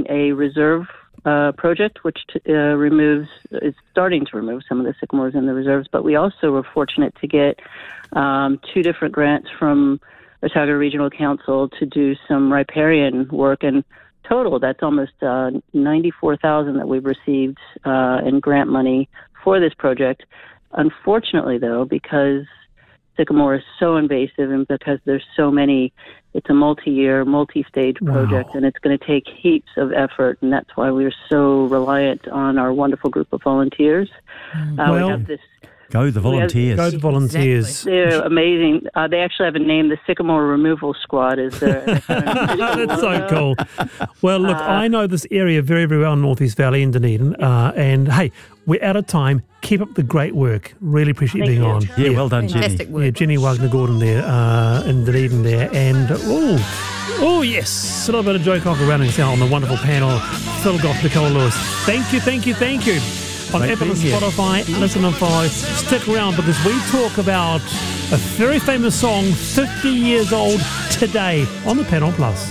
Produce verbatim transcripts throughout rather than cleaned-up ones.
building a reserve uh, project, which t- uh, removes, is starting to remove some of the sycamores in the reserves. But we also were fortunate to get um, two different grants from Otago Regional Council to do some riparian work, and total, that's almost uh, ninety-four thousand dollars that we've received uh, in grant money for this project. Unfortunately, though, because sycamore is so invasive and because there's so many, it's a multi-year, multi-stage project, wow. and it's going to take heaps of effort, and that's why we're so reliant on our wonderful group of volunteers. Uh, well, we have this Go the volunteers. Go the volunteers. Exactly. They're amazing. Uh, they actually have a name. The Sycamore Removal Squad is their... That's so cool. Well, look, uh, I know this area very, very well in North East Valley in Dunedin. Uh, and, hey, we're out of time. Keep up the great work. Really appreciate you being you. on. Yeah, well done, Jenny. Fantastic work. Yeah, Jenny Wagner-Gordon there uh, in Dunedin there. And, oh, oh yes, a little bit of Joe Cocker rounding us out on the wonderful panel. Phil Goff, Nicole Lewis. Thank you, thank you, thank you. On Great Apple and being here. Spotify, listen and follow. Stick around because we talk about a very famous song, fifty years old today, on the Panel Plus.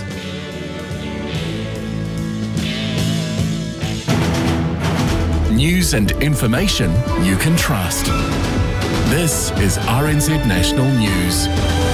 News and information you can trust. This is R N Z National News.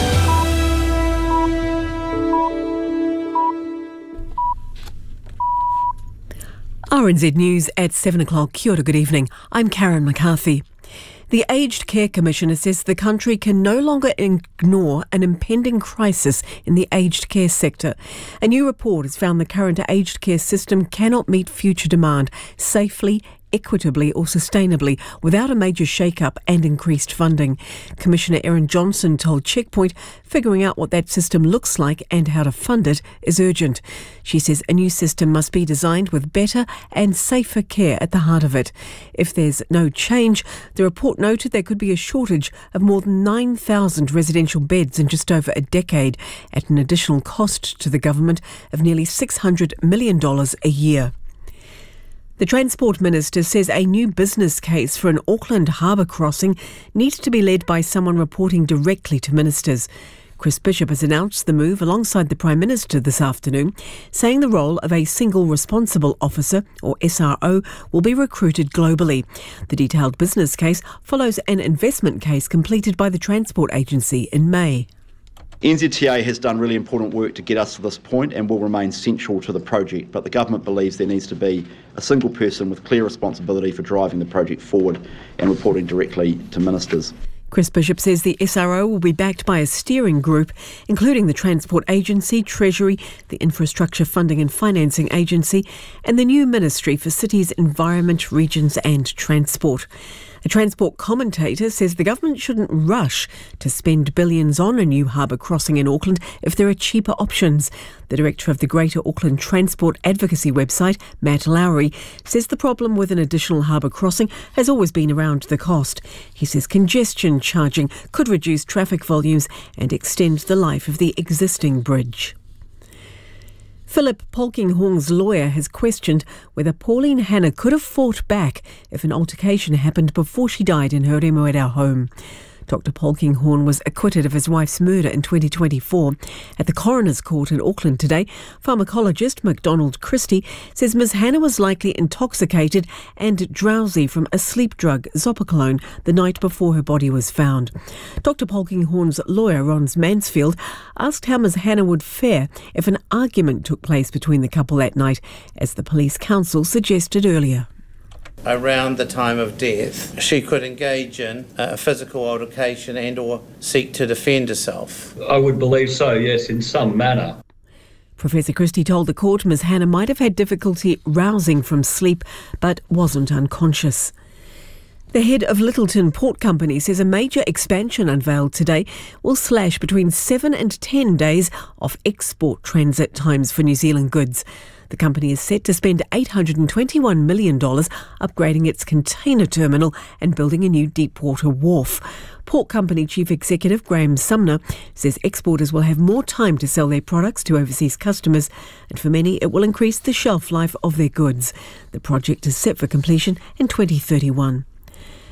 R N Z News at seven o'clock. Kia ora, good evening. I'm Karen McCarthy. The Aged Care Commissioner says the country can no longer ignore an impending crisis in the aged care sector. A new report has found the current aged care system cannot meet future demand safely, equitably or sustainably without a major shake-up and increased funding. Commissioner Erin Johnson told Checkpoint figuring out what that system looks like and how to fund it is urgent. She says a new system must be designed with better and safer care at the heart of it. If there's no change, the report noted there could be a shortage of more than nine thousand residential beds in just over a decade at an additional cost to the government of nearly six hundred million dollars a year. The Transport Minister says a new business case for an Auckland harbour crossing needs to be led by someone reporting directly to ministers. Chris Bishop has announced the move alongside the Prime Minister this afternoon, saying the role of a single responsible officer, or S R O, will be recruited globally. The detailed business case follows an investment case completed by the Transport Agency in May. N Z T A has done really important work to get us to this point and will remain central to the project, but the government believes there needs to be a single person with clear responsibility for driving the project forward and reporting directly to ministers. Chris Bishop says the S R O will be backed by a steering group, including the Transport Agency, Treasury, the Infrastructure Funding and Financing Agency, and the new Ministry for Cities, Environment, Regions and Transport. A transport commentator says the government shouldn't rush to spend billions on a new harbour crossing in Auckland if there are cheaper options. The director of the Greater Auckland Transport Advocacy website, Matt Lowry, says the problem with an additional harbour crossing has always been around the cost. He says congestion charging could reduce traffic volumes and extend the life of the existing bridge. Philip Polkinghorn's lawyer has questioned whether Pauline Hanna could have fought back if an altercation happened before she died in her Remuera home. Doctor Polkinghorn was acquitted of his wife's murder in twenty twenty-four. At the coroner's court in Auckland today, pharmacologist MacDonald Christie says Miz Hanna was likely intoxicated and drowsy from a sleep drug, Zopiclone, the night before her body was found. Doctor Polkinghorn's lawyer, Ron Mansfield, asked how Miz Hanna would fare if an argument took place between the couple that night, as the police council suggested earlier. Around the time of death, she could engage in a physical altercation and or seek to defend herself. I would believe so, yes, in some manner. Professor Christie told the court Miz Hanna might have had difficulty rousing from sleep, but wasn't unconscious. The head of Littleton Port Company says a major expansion unveiled today will slash between seven and ten days of export transit times for New Zealand goods. The company is set to spend eight hundred twenty-one million dollars upgrading its container terminal and building a new deepwater wharf. Port Company Chief Executive Graham Sumner says exporters will have more time to sell their products to overseas customers, and for many it will increase the shelf life of their goods. The project is set for completion in twenty thirty-one.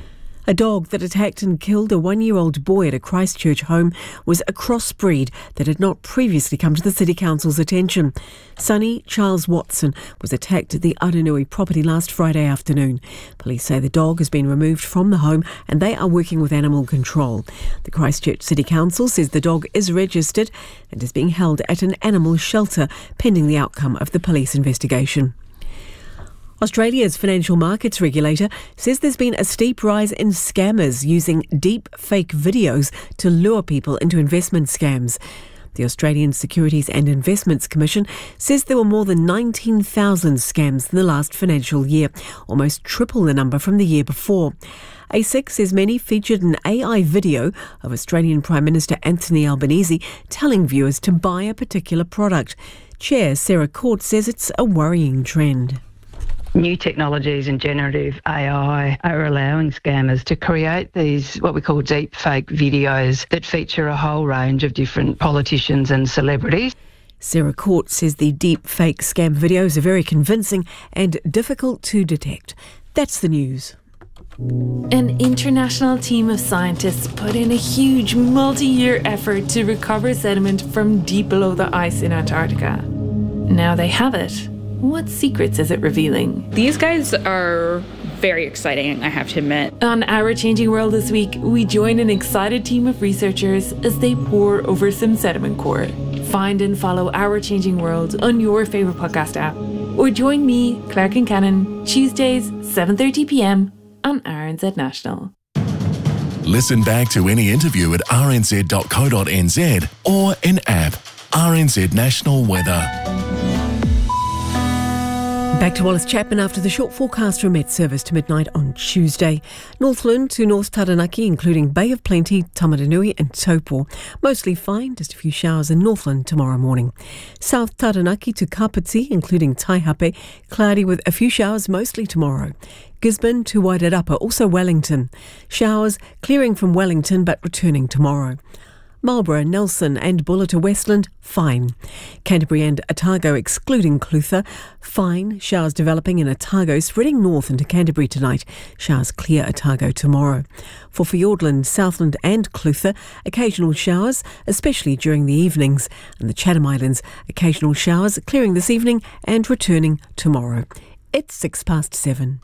A dog that attacked and killed a one-year-old boy at a Christchurch home was a crossbreed that had not previously come to the City Council's attention. Sonny Charles Watson was attacked at the Aranui property last Friday afternoon. Police say the dog has been removed from the home and they are working with animal control. The Christchurch City Council says the dog is registered and is being held at an animal shelter pending the outcome of the police investigation. Australia's financial markets regulator says there's been a steep rise in scammers using deep fake videos to lure people into investment scams. The Australian Securities and Investments Commission says there were more than nineteen thousand scams in the last financial year, almost triple the number from the year before. A S I C says many featured an A I video of Australian Prime Minister Anthony Albanese telling viewers to buy a particular product. Chair Sarah Court says it's a worrying trend. New technologies and generative A I are allowing scammers to create these, what we call deep fake videos that feature a whole range of different politicians and celebrities. Sarah Court says the deep fake scam videos are very convincing and difficult to detect. That's the news. An international team of scientists put in a huge multi-year effort to recover sediment from deep below the ice in Antarctica. Now they have it. What secrets is it revealing? These guys are very exciting, I have to admit. On Our Changing World this week, we join an excited team of researchers as they pore over some sediment core. Find and follow Our Changing World on your favourite podcast app. Or join me, Clark and Cannon, Tuesdays, seven thirty p m on R N Z National. Listen back to any interview at r n z dot co dot n z or in app R N Z National Weather. Back to Wallace Chapman after the short forecast from Met Service to midnight on Tuesday. Northland to North Taranaki, including Bay of Plenty, Tamaranui and Taupo. Mostly fine, just a few showers in Northland tomorrow morning. South Taranaki to Kapiti, including Taihape, cloudy with a few showers mostly tomorrow. Gisborne to Wairarapa, also Wellington. Showers clearing from Wellington but returning tomorrow. Marlborough, Nelson and Buller to Westland, fine. Canterbury and Otago, excluding Clutha, fine. Showers developing in Otago, spreading north into Canterbury tonight. Showers clear Otago tomorrow. For Fiordland, Southland and Clutha, occasional showers, especially during the evenings. And the Chatham Islands, occasional showers, clearing this evening and returning tomorrow. It's six past seven.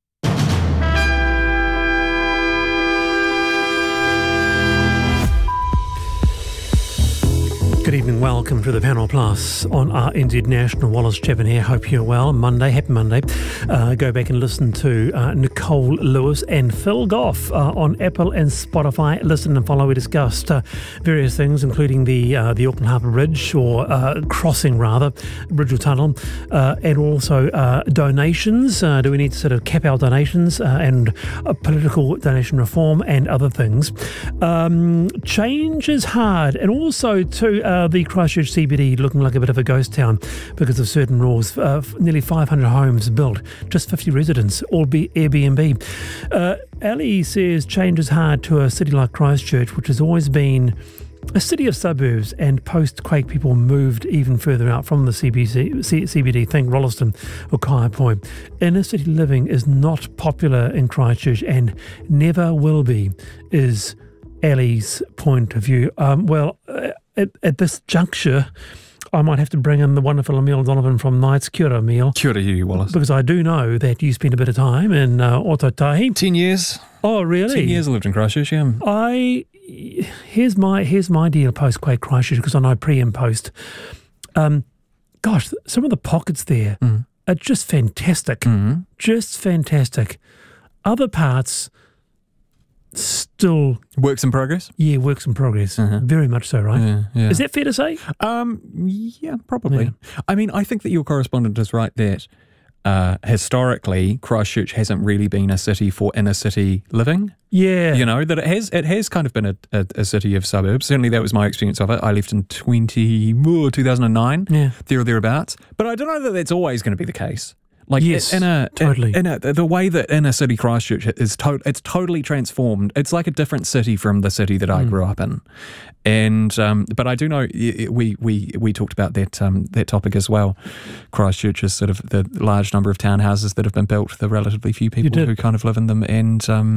Good evening, welcome to the Panel Plus on R N Z National. Wallace Chapman here, hope you're well. Monday, happy Monday. Uh, go back and listen to uh, Nicole Lewis and Phil Goff uh, on Apple and Spotify. Listen and follow. We discussed uh, various things, including the uh, the Auckland Harbour Bridge, or uh, crossing rather, bridge or tunnel, uh, and also uh, donations. Uh, do we need to sort of cap our donations uh, and uh, political donation reform and other things? Um, change is hard, and also to uh, the Christchurch C B D looking like a bit of a ghost town because of certain rules. Uh, nearly five hundred homes built, just fifty residents, all be Airbnb. Uh, Ali says change is hard to a city like Christchurch, which has always been a city of suburbs, and post-quake people moved even further out from the C B C, C, CBD, think Rolleston or Kaiapoi. Inner city living is not popular in Christchurch and never will be, is Ali's point of view. Um, well, uh, At, at this juncture, I might have to bring in the wonderful Emile Donovan from Knights. Kia ora, Emile. Kia ora, you, Wallace. Because I do know that you spent a bit of time in uh, Otautahi. Ten years. Oh, really? Ten years I lived in Christchurch, yeah. I, here's my here's my deal post-quake Christchurch, because I know pre and post. Um, gosh, some of the pockets there mm. are just fantastic. Mm. Just fantastic. Other parts... still works in progress. Yeah, works in progress. Uh-huh. Very much so, right? Yeah, yeah. Is that fair to say? Um, yeah, probably. Yeah. I mean, I think that your correspondent is right that uh, historically Christchurch hasn't really been a city for inner city living. Yeah, you know that it has. It has kind of been a, a, a city of suburbs. Certainly, that was my experience of it. I left in twenty oh, two thousand nine. Yeah, there or thereabouts. But I don't know that that's always going to be the case. Like yes, in a totally. In, in a, the way that inner city Christchurch is, to, it's totally transformed. It's like a different city from the city that I mm. grew up in. And um, but I do know we we we talked about that um, that topic as well. Christchurch is sort of the large number of townhouses that have been built, the relatively few people who kind of live in them, and um,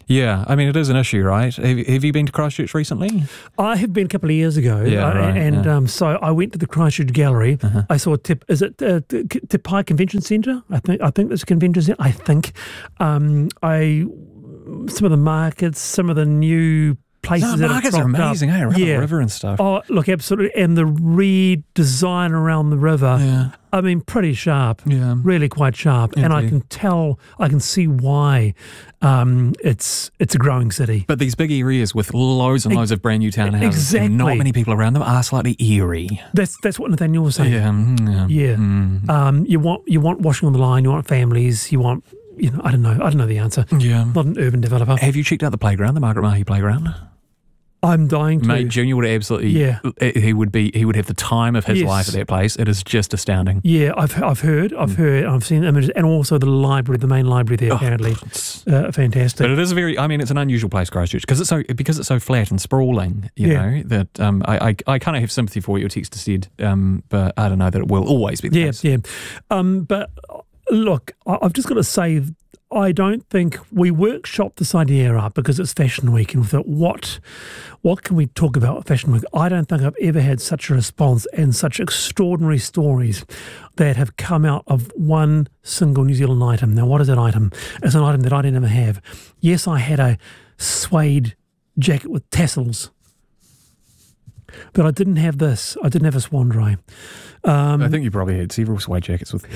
Yeah, I mean, it is an issue, right? Have, have you been to Christchurch recently? I have been a couple of years ago. Yeah, uh, right, And yeah. um, so I went to the Christchurch Gallery. Uh-huh. I saw, Tip, is it uh, Te Pai Convention Centre? I think I think that's a convention centre. I think. Um, I Some of the markets, some of the new places No, that markets have are cropped amazing, up. eh? Around yeah. the river and stuff. Oh, look, absolutely. And the redesign around the river, Yeah. I mean, pretty sharp. Yeah. Really quite sharp. And I Indeed. can tell, I can see why um, it's it's a growing city. But these big areas with loads and loads of brand new townhouses Exactly. and not many people around them are slightly eerie. That's that's what Nathaniel was saying. Yeah. mm, Yeah. mm. Um, you want you want washing on the line, you want families, you want, you know, I don't know. I don't know the answer. Yeah. Not an urban developer. Have you checked out the playground, the Margaret Mahy playground? I'm dying to. Mate, Junior would absolutely. Yeah. He would be. He would have the time of his Yes. life at that place. It is just astounding. Yeah, I've I've heard, I've heard, I've seen images, and also the library, the main library there, Oh, apparently, it's- uh, fantastic. But it is a very. I mean, it's an unusual place, Christchurch, because it's so because it's so flat and sprawling. You Yeah. know that um, I I, I kind of have sympathy for what your text has said, um, but I don't know that it will always be the Yeah, case. yeah. Um, but uh, look, I- I've just got to say, I don't think we workshopped this idea up because it's Fashion Week, and we thought, what, what can we talk about at Fashion Week? I don't think I've ever had such a response and such extraordinary stories that have come out of one single New Zealand item. Now, what is that item? It's an item that I didn't ever have. Yes, I had a suede jacket with tassels, but I didn't have this. I didn't have a swan dry. Um, I think you probably had several suede jackets with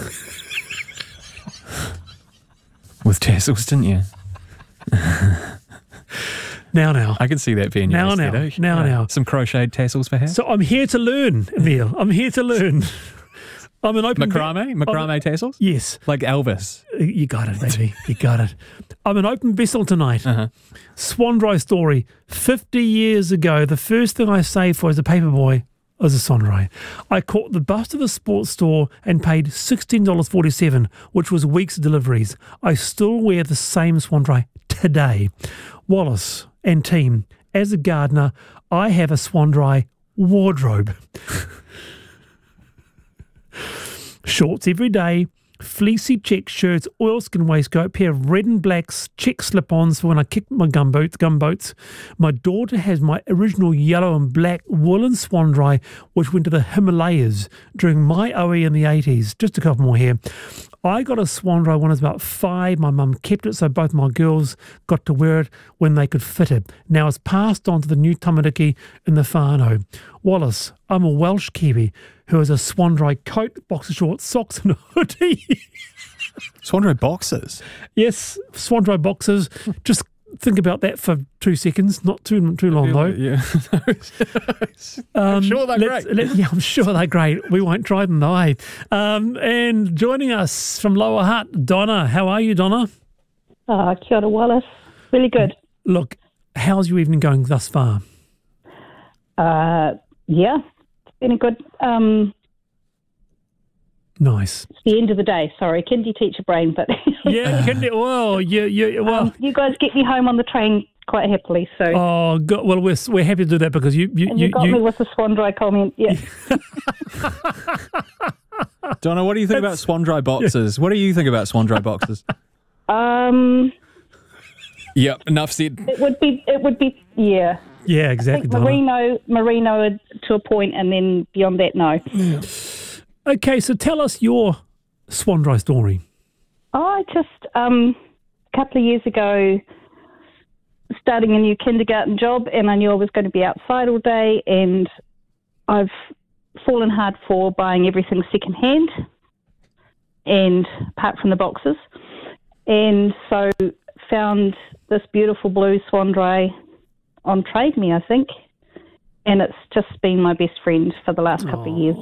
with tassels, didn't you? now, now. I can see that being your Now, now. aesthetic. Now, Yeah. now. Some crocheted tassels, perhaps. So I'm here to learn, Emil. I'm here to learn. I'm an open Macrame, macrame tassels. Yes, like Elvis. You got it, baby. You got it. I'm an open vessel tonight. Uh-huh. Swan dry story. Fifty years ago, the first thing I saved for as a paper boy was a swan dry. I caught the bus to the sports store and paid sixteen dollars forty-seven, which was weeks' deliveries. I still wear the same swan dry today. Wallace and team, as a gardener, I have a swan dry wardrobe. Shorts every day, fleecy check shirts, oilskin waistcoat, pair of red and black check slip-ons for when I kick my gumboots. Gumboats. My daughter has my original yellow and black woolen swan dry, which went to the Himalayas during my O E in the eighties. Just a couple more here. I got a swan dry when I was about five. My mum kept it so both my girls got to wear it when they could fit it. Now it's passed on to the new tamariki in the whānau. Wallace, I'm a Welsh Kiwi who has a swan dry coat, boxer shorts, socks and a hoodie. Swan dry boxers? Yes, swan dry boxers. Just think about that for two seconds. Not too too long though. Yeah. Um, I'm sure they're let's- great. let- yeah, I'm sure they're great. We won't try them though, eh? Um, and joining us from Lower Hutt, Donna. How are you, Donna? Oh, kia ora, Wallace. Really good. Look, how's your evening going thus far? Uh, yeah, it's been a good. Um, Nice. it's the end of the day. Sorry, kindy teacher brain, but Yeah, can you, well, you, you, well. um, you guys get me home on the train quite happily. So Oh, God, well, we're we're happy to do that because you you and you, you, got you me with the swan dry comment. Yeah. Donna, what do you think about swan dry boxers? What do you think about swan dry boxers? um, Yep, enough said. it would be. It would be. Yeah. yeah, I exactly, think Donna. merino, merino to a point, and then beyond that, no. Okay, so tell us your swan dry story. I just um, a couple of years ago, starting a new kindergarten job, and I knew I was going to be outside all day, and I've fallen hard for buying everything secondhand, and apart from the boxes, and so found this beautiful blue swan dry on Trade Me, I think, and it's just been my best friend for the last couple of years.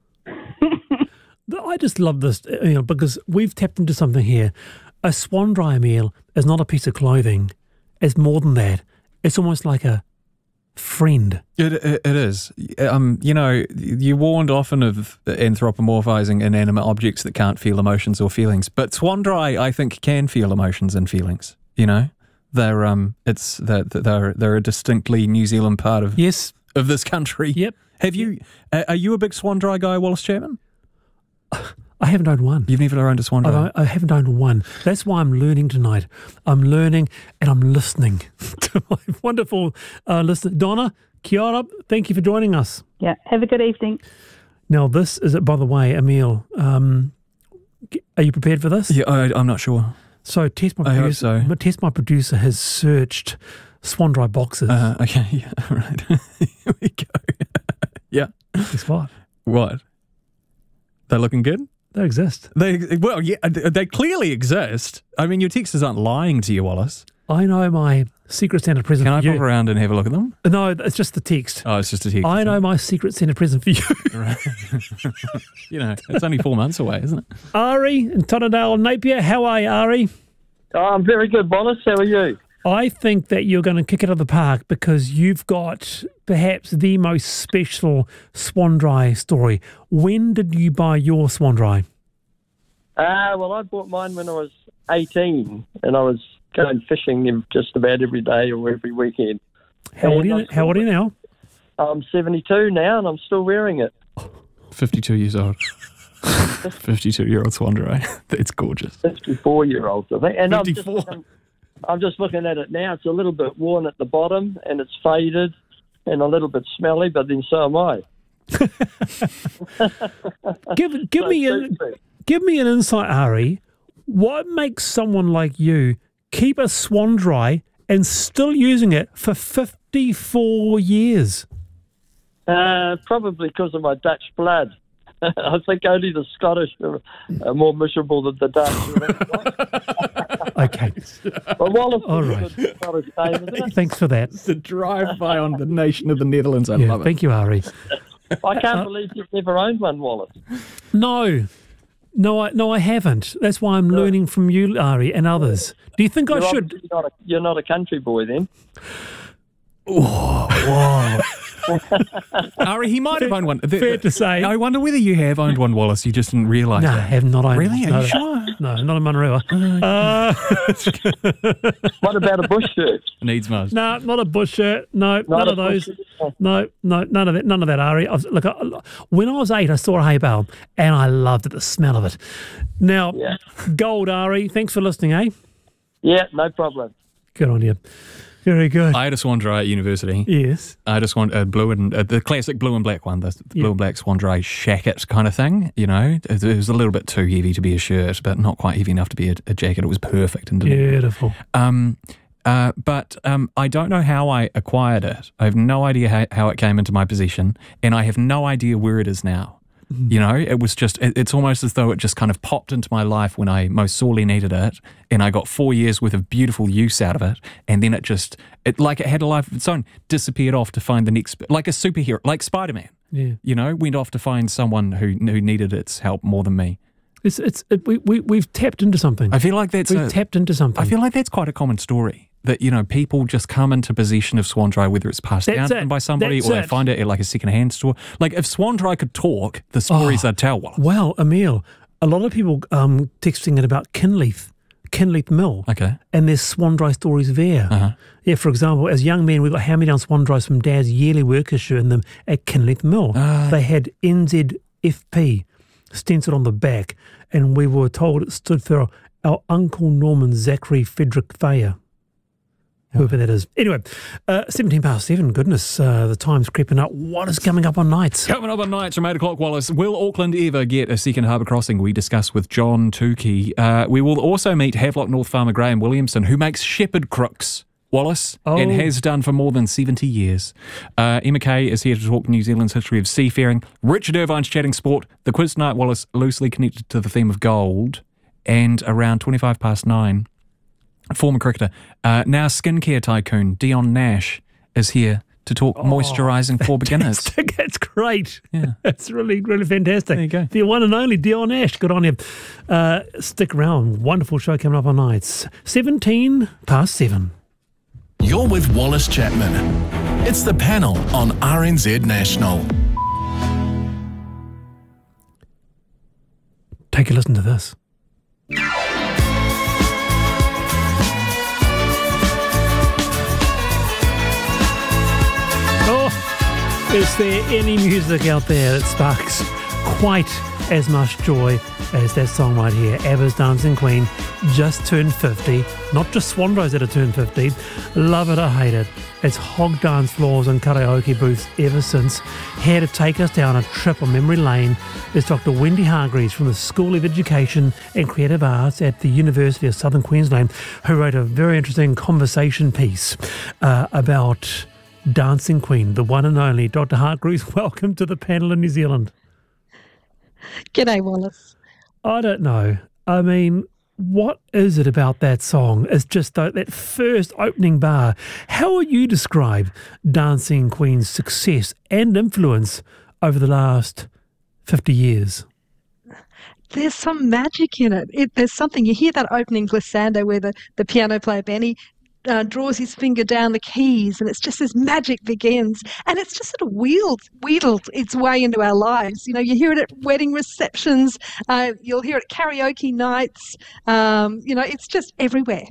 I just love this, you know, because we've tapped into something here. A swan dry meal is not a piece of clothing. It's more than that. It's almost like a friend. It, it, it is. Um, you know, you warned often of anthropomorphizing inanimate objects that can't feel emotions or feelings, but swan dry, I think, can feel emotions and feelings. You know, they're um, it's they're they're, they're a distinctly New Zealand part of yes of this country. Yep. Have you? Uh, are you a big swan dry guy, Wallace Chapman? I haven't owned one. You've never owned a swan dry? I, I haven't owned one. That's why I'm learning tonight. I'm learning and I'm listening to my wonderful uh, listener. Donna, kia ora, thank you for joining us. Yeah, have a good evening. Now, this is, by the way, Emil, um, are you prepared for this? Yeah, I, I'm not sure. So, Tess, my I hope producer, so. Tess, my producer, has searched swan dry boxes. Uh, okay, yeah, right. Here we go. Yeah. Guess what? What? They're looking good? They exist. They Well, yeah, they clearly exist. I mean, your texters aren't lying to you, Wallace. I know my secret Santa present Can for I you. pop around and have a look at them? No, it's just the text. Oh, it's just a text. I know my secret Santa present for you. Right. You know, it's only four months away, isn't it? Ari in Tonnerdale, Napier, how are you, Ari? Oh, I'm very good, Wallace. How are you? I think that you're going to kick it out of the park because you've got perhaps the most special swan dry story. When did you buy your swan dry? Uh, well, I bought mine when I was eighteen, and I was going fishing just about every day or every weekend. How old, are you, how old are you now? I'm seventy-two now, and I'm still wearing it. fifty-two years old. fifty-two-year-old swan dry. It's gorgeous. fifty-four-year-olds, I think. And I'm just, fifty-four. looking, I'm just looking at it now. It's a little bit worn at the bottom, and it's faded and a little bit smelly, but then so am I. give give So me a, suits me. give me an insight, Ari. What makes someone like you keep a swan dry and still using it for fifty-four years? Uh, probably because of my Dutch blood. I think only the Scottish are, are more miserable than the Dutch. Okay. Well, Wallace All is a right. good Scottish name, isn't it? Thanks for that. It's a drive-by on the nation of the Netherlands. I Yeah, love it. thank you, Ari. I can't believe you've never owned one, Wallace. No, no, I no, I haven't. That's why I'm learning from you, Ari, and others. Do you think You're I should? obviously Not a, you're not a country boy then. Oh, wow. Ari, he might have owned one. Fair to say. I wonder whether you have owned one, Wallace. You just didn't realise. No, I that. have not owned Really? Are no, you sure? No, not in Monterey. Uh, What about a bush shirt? Needs must. no, not a bush shirt. No, none a of those. bush shirt? No, no, none of that. None of that, Ari. I was, look, I, when I was eight, I saw a hay bale, and I loved it, the smell of it. Now, Yeah. gold, Ari. Thanks for listening, eh? Yeah, no problem. Good on you. Very good. I had a swan dry at university. Yes. I had a swan, uh, blue and uh, the classic blue and black one, the, the Yeah. blue and black swan dry shacket kind of thing. You know, it, it was a little bit too heavy to be a shirt, but not quite heavy enough to be a, a jacket. It was perfect and Beautiful. Um, uh, but um, I don't know how I acquired it. I have no idea how, how it came into my possession, and I have no idea where it is now. You know, it was just, it, it's almost as though it just kind of popped into my life when I most sorely needed it, and I got four years worth of beautiful use out of it, and then it just, it like it had a life of its own, disappeared off to find the next, like a superhero, like Spider-Man. Yeah. You know, went off to find someone who who needed its help more than me. It's it's it, we we we've tapped into something. I feel like that's we've a, tapped into something. I feel like that's quite a common story. That, you know, people just come into possession of swan dry, whether it's passed That's down to them it. by somebody That's or they it. find it at like a second-hand store. Like, if swan dry could talk, the stories Oh, they'd tell, Wallace. Well, Emil, a lot of people um, texting it about Kinleith, Kinleith Mill. Okay. And there's swan dry stories there. Uh-huh. Yeah, for example, as young men, we got hand-me-down swan dries from Dad's yearly workers show in them at Kinleith Mill. Ah. They had N Z F P stenciled on the back, and we were told it stood for our Uncle Norman Zachary Frederick Thayer. Whoever that is. Anyway, uh, seventeen past seven, goodness, uh, the time's creeping up. What is coming up on nights? Coming up on nights from eight o'clock, Wallace. Will Auckland ever get a second harbour crossing? We discuss with John Tukey. Uh, we will also meet Havelock North farmer Graham Williamson, who makes shepherd crooks, Wallace, Oh. and has done for more than seventy years. Uh, Emma Kay is here to talk New Zealand's history of seafaring. Richard Irvine's chatting sport. The quiz tonight, Wallace, loosely connected to the theme of gold. And around twenty-five past nine, former cricketer, uh, now skincare tycoon Dion Nash is here to talk moisturising for beginners. That's, that's great. Yeah. That's really, really fantastic. There you go. The one and only Dion Ash. Good on you. Uh, stick around. Wonderful show coming up on nights. seventeen past seven. You're with Wallace Chapman. It's the panel on R N Z National. Take a listen to this. Oh, is there any music out there that sparks quite as much joy as that song right here. ABBA's Dancing Queen just turned fifty. Not just Swandose that have turned fifty. Love it or hate it. It's hogged dance floors and karaoke booths ever since. Here to take us down a trip on memory lane is Doctor Wendy Hargreaves from the School of Education and Creative Arts at the University of Southern Queensland, who wrote a very interesting conversation piece uh, about Dancing Queen, the one and only. Doctor Hargreaves, welcome to the panel in New Zealand. G'day, Wallace. I don't know. I mean, what is it about that song? It's just that, that first opening bar. How would you describe Dancing Queen's success and influence over the last fifty years? There's some magic in it. it there's something, you hear that opening glissando where the, the piano player Benny Uh, draws his finger down the keys, and it's just this magic begins, and it's just sort of wheeled, wheedled its way into our lives. You know, you hear it at wedding receptions, uh, you'll hear it at karaoke nights. Um, you know, it's just everywhere.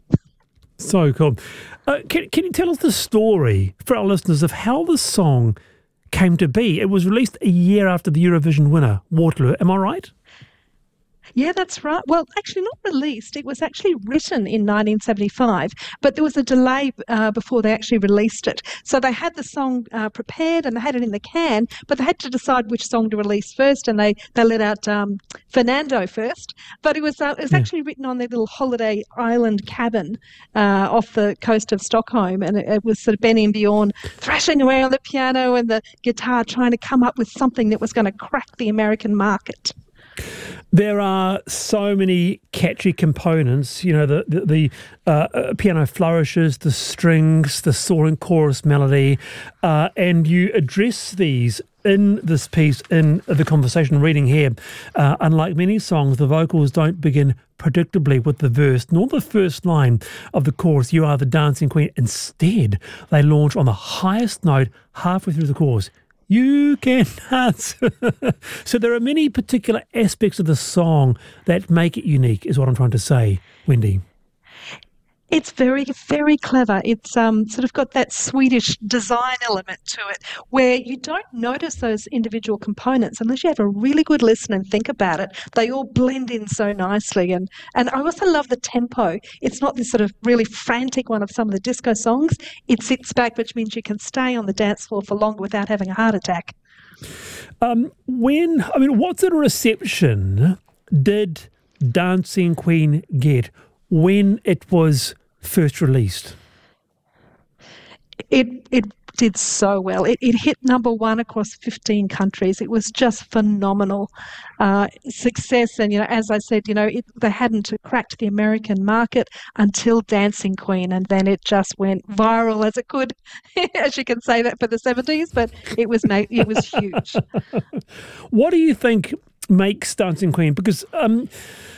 So cool. Uh, can, can you tell us the story for our listeners of how the song came to be? It was released a year after the Eurovision winner, Waterloo. Am I right? Yeah, that's right. Well, actually not released. It was actually written in nineteen seventy-five, but there was a delay uh, before they actually released it. So they had the song uh, prepared and they had it in the can, but they had to decide which song to release first, and they, they let out um, Fernando first. But it was uh, it was yeah. actually written on their little holiday island cabin uh, off the coast of Stockholm, and it, it was sort of Benny and Bjorn thrashing away on the piano and the guitar, trying to come up with something that was going to crack the American market. There are so many catchy components, you know, the the, the uh, piano flourishes, the strings, the soaring chorus melody, uh, and you address these in this piece, in the conversation reading here. Uh, unlike many songs, the vocals don't begin predictably with the verse, nor the first line of the chorus, "You are the dancing queen." Instead, they launch on the highest note halfway through the chorus. You can dance. So there are many particular aspects of the song that make it unique, is what I'm trying to say, Wendy. It's very, very clever. It's um, sort of got that Swedish design element to it where you don't notice those individual components unless you have a really good listen and think about it. They all blend in so nicely. And, and I also love the tempo. It's not this sort of really frantic one of some of the disco songs. It sits back, which means you can stay on the dance floor for longer without having a heart attack. Um, when, I mean, what sort of reception did Dancing Queen get when it was first released? It it did so well. It, it hit number one across fifteen countries. It was just phenomenal uh, success. And, you know, as I said, you know, it, they hadn't cracked the American market until Dancing Queen, and then it just went viral as it could, as you can say that for the seventies, but it was it was huge. What do you think makes Dancing Queen? Because um,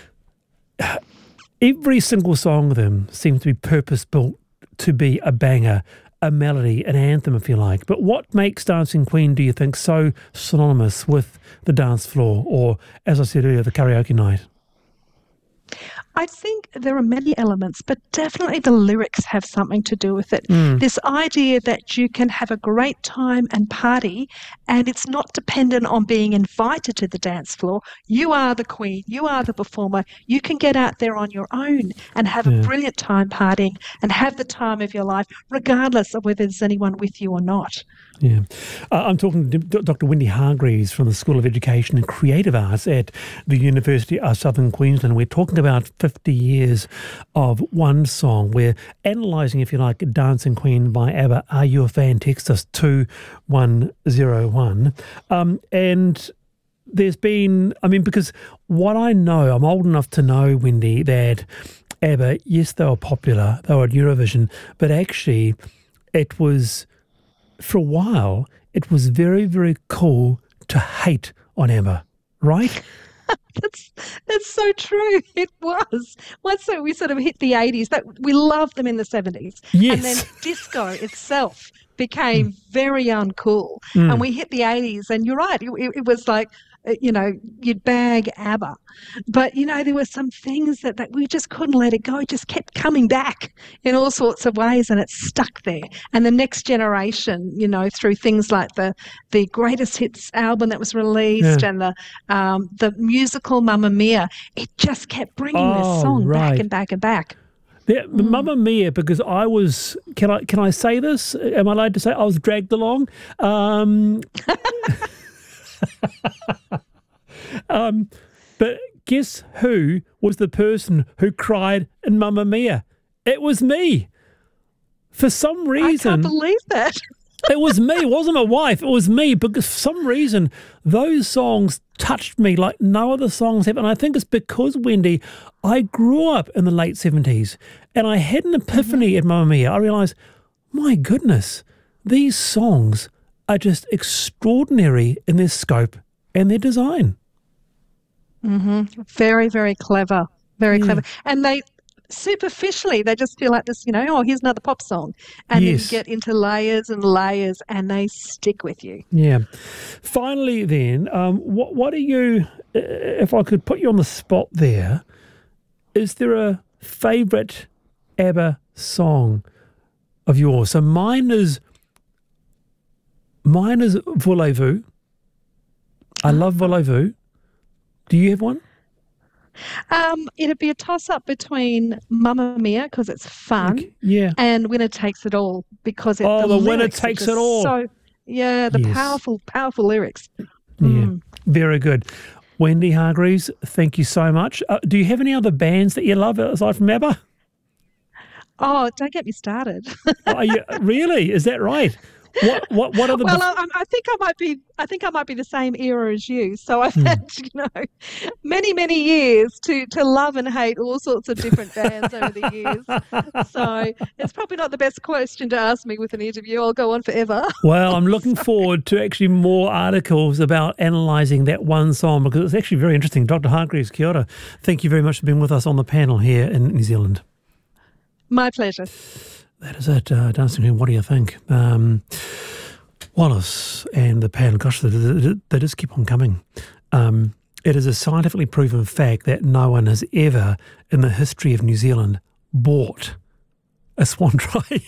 every single song of them seems to be purpose-built to be a banger, a melody, an anthem, if you like. But what makes Dancing Queen, do you think, so synonymous with the dance floor or, as I said earlier, the karaoke night? I think there are many elements, but definitely the lyrics have something to do with it. Mm. This idea that you can have a great time and party, and it's not dependent on being invited to the dance floor. You are the queen. You are the performer. You can get out there on your own and have yeah. a brilliant time partying and have the time of your life, regardless of whether there's anyone with you or not. Yeah. Uh, I'm talking to Doctor Wendy Hargreaves from the School of Education and Creative Arts at the University of Southern Queensland. We're talking about fifty years of one song. We're analysing, if you like, Dancing Queen by ABBA. Are you a fan? Text us two one zero one. Um, and there's been, I mean, because what I know, I'm old enough to know, Wendy, that ABBA, yes, they were popular, they were at Eurovision, but actually it was... for a while, it was very, very cool to hate on ABBA, right? that's that's so true. It was. Once we sort of hit the eighties, that we loved them in the seventies. Yes. And then disco itself became mm. very uncool. Mm. And we hit the eighties, and you're right, it, it was like you know, you'd bag ABBA. But, you know, there were some things that, that we just couldn't let it go. It just kept coming back in all sorts of ways, and it's stuck there. And the next generation, you know, through things like the, the Greatest Hits album that was released, yeah. and the um, the musical Mamma Mia, it just kept bringing oh, this song right. back and back and back. Yeah, mm. Mamma Mia, because I was, can I can I say this? Am I allowed to say I was dragged along? Um, um, but guess who was the person who cried in Mamma Mia? It was me. For some reason. I can't believe that. It was me. It wasn't my wife. It was me, because for some reason those songs touched me like no other songs have. And I think it's because, Wendy, I grew up in the late seventies and I had an epiphany mm-hmm. at Mamma Mia. I realised, my goodness, these songs are just extraordinary in their scope and their design. Mm-hmm. Very, very clever. Very yeah. clever. And they, superficially, they just feel like this, you know, oh, here's another pop song. And yes. then you get into layers and layers, and they stick with you. Yeah. Finally, then, um, what, what are you, if I could put you on the spot there, is there a favourite ABBA song of yours? So mine is, mine is Voulez-Vous. I love Voulez-Vous. Do you have one? Um, it'd be a toss-up between Mamma Mia, because it's fun, okay. yeah, and Winner Takes It All, because it, oh, the, the Winner Takes It All. So, yeah, the yes. powerful, powerful lyrics. Yeah, mm. very good. Wendy Hargreaves, thank you so much. Uh, do you have any other bands that you love aside from ABBA? Oh, don't get me started. Are you, really? Is that right? What what what are the? Well, bef- I, I think I might be. I think I might be the same era as you. So I've hmm. had, you know, many many years to to love and hate all sorts of different bands over the years. So it's probably not the best question to ask me with an interview. I'll go on forever. Well, I'm looking forward to actually more articles about analysing that one song, because it's actually very interesting. Doctor Hargreaves, kia ora. Thank you very much for being with us on the panel here in New Zealand. My pleasure. That is it. Uh, Dancing Queen, what do you think? Um, Wallace and the panel, gosh, they, they, they just keep on coming. Um, it is a scientifically proven fact that no one has ever in the history of New Zealand bought a swan dry.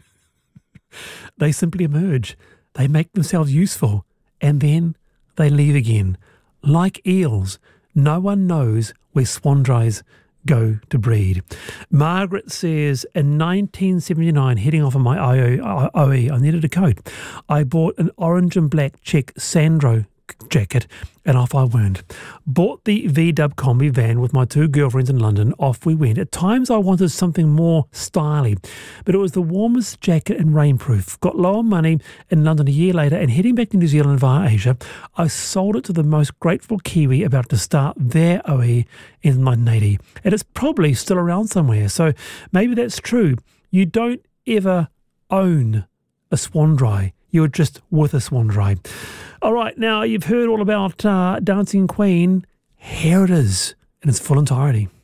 They simply emerge. They make themselves useful and then they leave again. Like eels, no one knows where swan dries go to breed. Margaret says, in nineteen seventy-nine, heading off on my O E, I needed a coat. I bought an orange and black check Sandro jacket and off I went. Bought the V-Dub Combi van with my two girlfriends in London. Off we went. At times I wanted something more stylish, but it was the warmest jacket and rainproof. Got low on money in London a year later, and heading back to New Zealand via Asia, I sold it to the most grateful Kiwi about to start their O E in nineteen eighty. And it's probably still around somewhere, so maybe that's true. You don't ever own a swan dry. You're just with a swan dry. All right, now you've heard all about uh, Dancing Queen. Here it is in its full entirety.